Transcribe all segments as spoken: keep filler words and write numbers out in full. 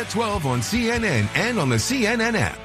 at twelve on C N N and on the C N N app.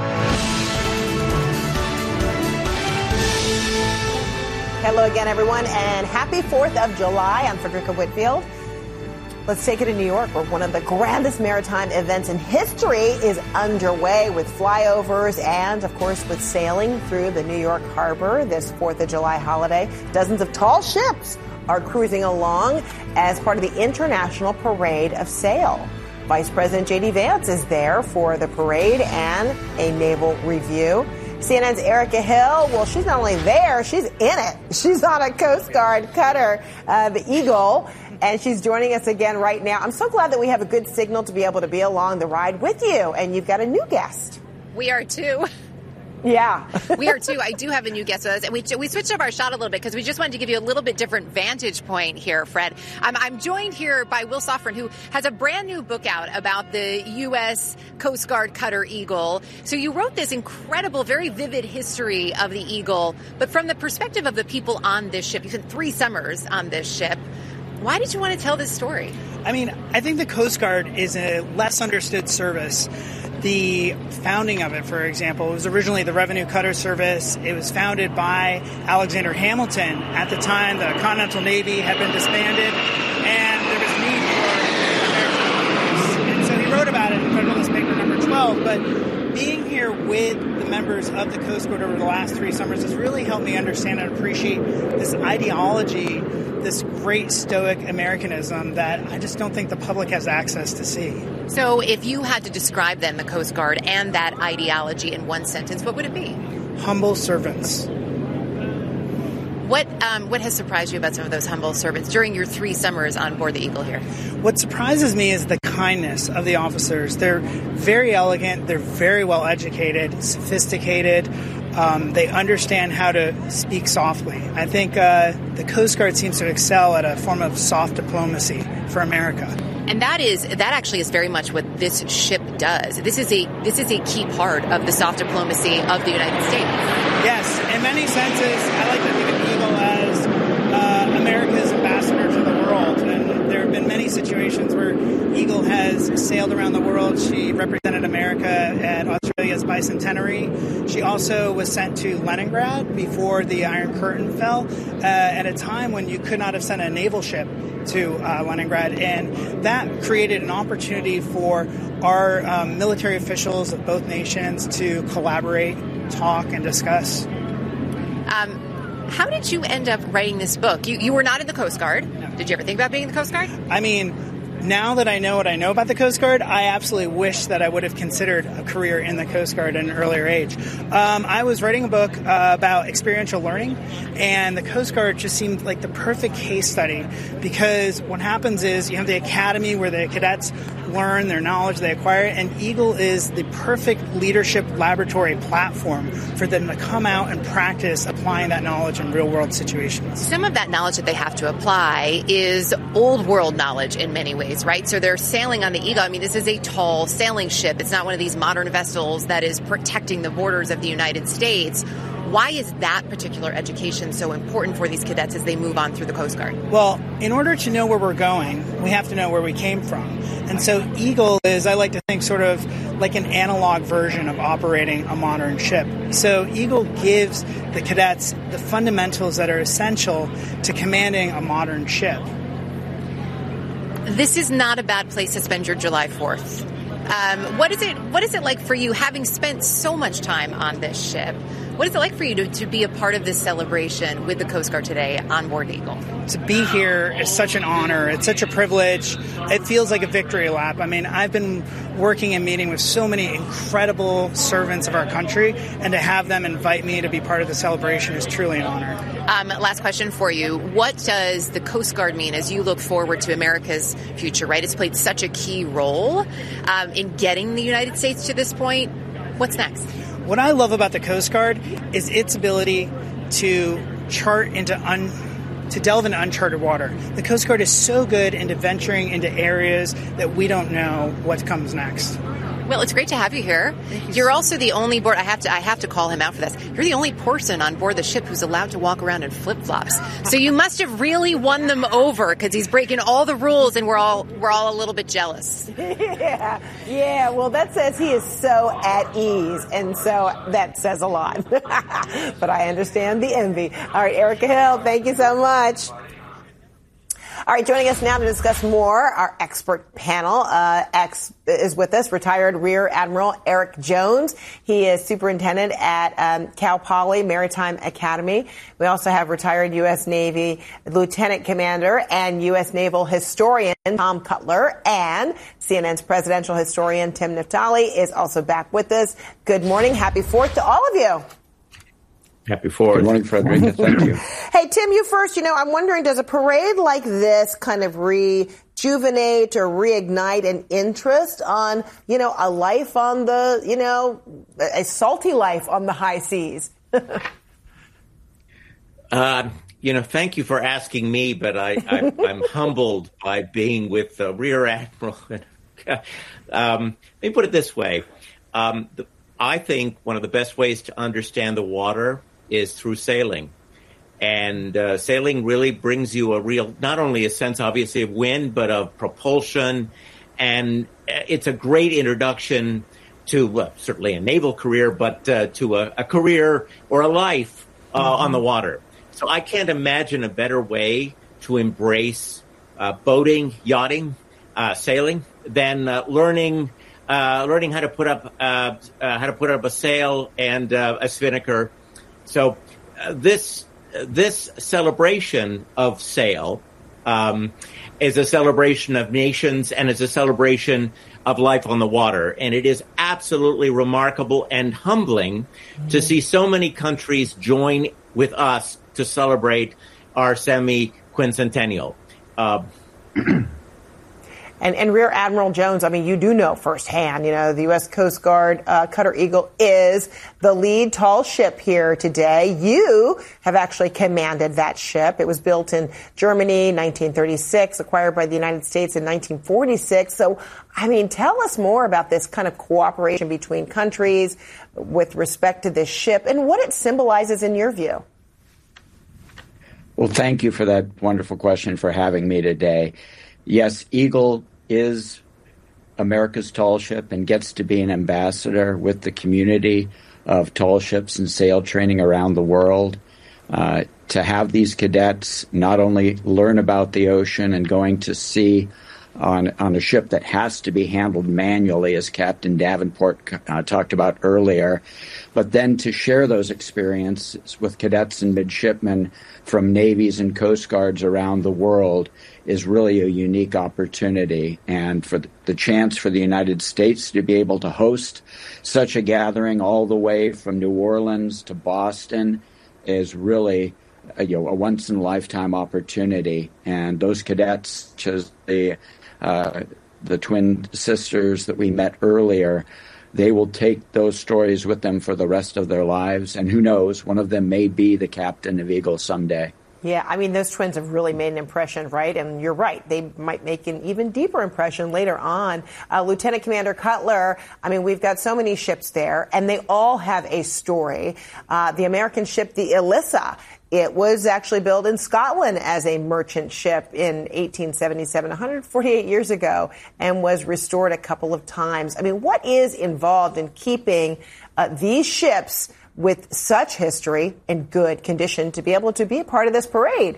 Hello again, everyone, and happy fourth of July. I'm Frederica Whitfield. Let's take it to New York, where one of the grandest maritime events in history is underway with flyovers and, of course, with sailing through the New York harbor this fourth of July holiday. Dozens of tall ships are cruising along as part of the International Parade of Sail. Vice President J D Vance is there for the parade and a naval review. C N N's Erica Hill, well, she's not only there, she's in it. She's on a Coast Guard cutter, uh, the Eagle, and she's joining us again right now. I'm so glad that we have a good signal to be able to be along the ride with you, and you've got a new guest. We are too. Yeah. We are too. I do have a new guest with us, and we we switched up our shot a little bit because we just wanted to give you a little bit different vantage point here, Fred. I'm, I'm joined here by Will Sofron, who has a brand new book out about the U S Coast Guard cutter Eagle. So you wrote this incredible, very vivid history of the Eagle, but from the perspective of the people on this ship. You spent three summers on this ship. Why did you want to tell this story? I mean, I think the Coast Guard is a less understood service. The founding of it, for example, was originally the Revenue Cutter Service. It was founded by Alexander Hamilton. At the time, the Continental Navy had been disbanded, and there was need for American use. And so he wrote about it in Federalist Paper number twelve. But being here with the members of the Coast Guard over the last three summers has really helped me understand and appreciate this ideology, this great stoic Americanism that I just don't think the public has access to see. So if you had to describe then the Coast Guard and that ideology in one sentence, what would it be? Humble servants. What um, what has surprised you about some of those humble servants during your three summers on board the Eagle here? What surprises me is the kindness of the officers. They're very elegant. They're very well educated, sophisticated. Um, they understand how to speak softly. I think uh, the Coast Guard seems to excel at a form of soft diplomacy for America. And that is that actually is very much what this ship does. This is a this is a key part of the soft diplomacy of the United States. Yes, in many senses, I like to think of Eagle as uh, America's ambassador to the world. And there have been many situations where Eagle has sailed around the world. She represented America at Australia's bicentenary. She also was sent to Leningrad before the Iron Curtain fell, uh, at a time when you could not have sent a naval ship to uh, Leningrad, and that created an opportunity for our um, military officials of both nations to collaborate, talk, and discuss. Um, how did you end up writing this book? You, you were not in the Coast Guard. No. Did you ever think about being in the Coast Guard? I mean, now that I know what I know about the Coast Guard, I absolutely wish that I would have considered a career in the Coast Guard at an earlier age. Um, I was writing a book uh, about experiential learning, and the Coast Guard just seemed like the perfect case study, because what happens is you have the academy where the cadets learn their knowledge, they acquire it, and Eagle is the perfect leadership laboratory platform for them to come out and practice applying that knowledge in real-world situations. Some of that knowledge that they have to apply is old-world knowledge in many ways, right? So they're sailing on the Eagle. I mean, this is a tall sailing ship. It's not one of these modern vessels that is protecting the borders of the United States. Why is that particular education so important for these cadets as they move on through the Coast Guard? Well, in order to know where we're going, we have to know where we came from. And so Eagle is, I like to think, sort of like an analog version of operating a modern ship. So Eagle gives the cadets the fundamentals that are essential to commanding a modern ship. This is not a bad place to spend your July fourth. Um, what is it? What is it like for you, having spent so much time on this ship? What is it like for you to, to be a part of this celebration with the Coast Guard today on board Eagle? To be here is such an honor. It's such a privilege. It feels like a victory lap. I mean, I've been working and meeting with so many incredible servants of our country, and to have them invite me to be part of the celebration is truly an honor. Um, last question for you. What does the Coast Guard mean as you look forward to America's future, right? It's played such a key role um, in getting the United States to this point. What's next? What I love about the Coast Guard is its ability to chart into un, to delve into uncharted water. The Coast Guard is so good into venturing into areas that we don't know what comes next. Will, it's great to have you here. You You're also the only board. I have to. I have to call him out for this. You're the only person on board the ship who's allowed to walk around in flip flops. So you must have really won them over because he's breaking all the rules, and we're all we're all a little bit jealous. Yeah, yeah. Well, that says he is so at ease, and so that says a lot. But I understand the envy. All right, Erica Hill, thank you so much. All right, joining us now to discuss more, our expert panel uh, ex is with us, retired Rear Admiral Eric Jones. He is superintendent at um, Cal Poly Maritime Academy. We also have retired U S Navy Lieutenant Commander and U S Naval Historian Tom Cutler, and C N N's presidential historian Tim Naftali is also back with us. Good morning. Happy Fourth to all of you. Happy Fourth. Good morning, Frederica. Thank you. Hey, Tim, you first. You know, I'm wondering, does a parade like this kind of rejuvenate or reignite an interest on, you know, a life on the, you know, a salty life on the high seas? uh, you know, thank you for asking me, but I, I, I'm humbled by being with the Rear Admiral. um, let me put it this way. Um, the, I think one of the best ways to understand the water is through sailing. And uh, sailing really brings you a real, not only a sense, obviously, of wind, but of propulsion. And it's a great introduction to, well, certainly a naval career, but uh, to a, a career or a life uh, mm-hmm. on the water. So I can't imagine a better way to embrace uh, boating, yachting, uh, sailing than uh, learning uh, learning how to put up uh, uh, how to put up a sail and uh, a spinnaker. So uh, this this celebration of sail um, is a celebration of nations and is a celebration of life on the water. And it is absolutely remarkable and humbling mm-hmm. to see so many countries join with us to celebrate our semi-quincentennial. Uh, And, and Rear Admiral Jones, I mean, you do know firsthand, you know, the U S Coast Guard uh, Cutter Eagle is the lead tall ship here today. You have actually commanded that ship. It was built in Germany, nineteen thirty-six, acquired by the United States in nineteen forty-six. So, I mean, tell us more about this kind of cooperation between countries with respect to this ship and what it symbolizes in your view. Well, thank you for that wonderful question, for having me today. Yes, Eagle is America's tall ship and gets to be an ambassador with the community of tall ships and sail training around the world. Uh, to have these cadets not only learn about the ocean and going to sea on, on a ship that has to be handled manually, as Captain Davenport uh, talked about earlier, but then to share those experiences with cadets and midshipmen from navies and coast guards around the world is really a unique opportunity. And for the chance for the United States to be able to host such a gathering all the way from New Orleans to Boston is really a, you know, a once-in-a-lifetime opportunity. And those cadets, such as the, uh, the twin sisters that we met earlier, they will take those stories with them for the rest of their lives. And who knows, one of them may be the captain of Eagle someday. Yeah, I mean, those twins have really made an impression, right? And you're right. They might make an even deeper impression later on. Uh, Lieutenant Commander Cutler, I mean, we've got so many ships there, and they all have a story. Uh, the American ship, the Elissa, it was actually built in Scotland as a merchant ship in eighteen seventy-seven, one hundred forty-eight years ago, and was restored a couple of times. I mean, what is involved in keeping uh, these ships with such history and good condition to be able to be a part of this parade?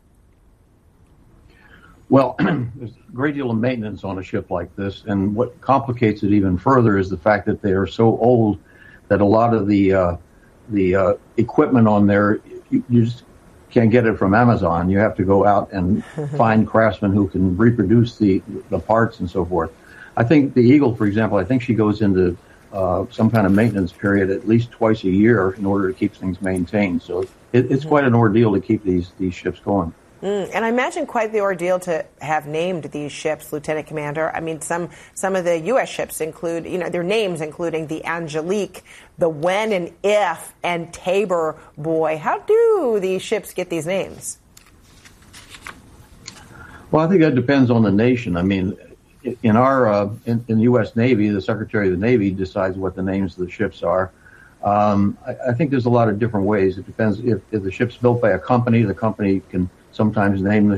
Well, there's a great deal of maintenance on a ship like this, and what complicates it even further is the fact that they are so old that a lot of the uh, the uh, equipment on there, you, you just can't get it from Amazon. You have to go out and find craftsmen who can reproduce the the parts and so forth. I think the Eagle, for example, I think she goes into Uh, some kind of maintenance period at least twice a year in order to keep things maintained. So it, it's quite an ordeal to keep these these ships going. Mm, and I imagine quite the ordeal to have named these ships, Lieutenant Commander. I mean, some some of the U S ships include, you know, their names including the Angelique, the When and If, and Tabor Boy. How do these ships get these names? Well, I think that depends on the nation. I mean, in our uh, in, in the U S Navy, the Secretary of the Navy decides what the names of the ships are. Um, I, I think there's a lot of different ways. It depends if, if the ship's built by a company, the company can sometimes name the